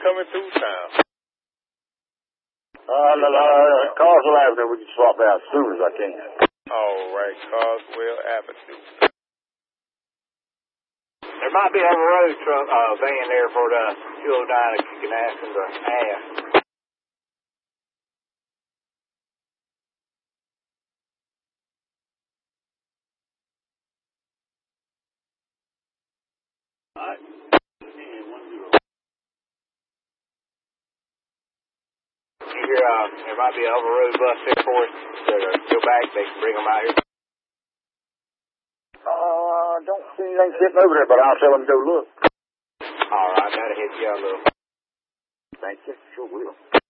coming through town? Carswell Avenue, we can swap out as soon as I can. All right, Carswell Avenue. There might be a road truck van there for the 209 if you can ask them to ask. Alright. There might be an overroad bus there for us to go back. They can bring them out here. I don't see anything sitting over there, but I'll tell them to go look. All right, that'll hit you a little. Thank you. Sure will.